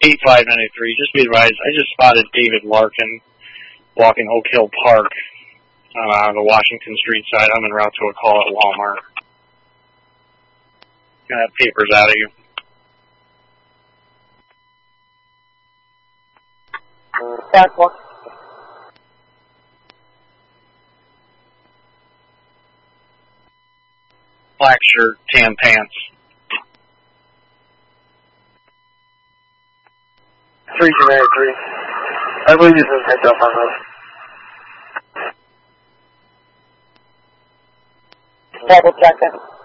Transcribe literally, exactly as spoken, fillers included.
eight five nine three. Just be advised, I just spotted David Larkin walking Oak Hill Park uh, on the Washington Street side. I'm en route to a call at Walmart. Gonna have papers out of you. Back one. Black shirt, tan pants. three two nine three. I believe he's been picked up on this. Double check it.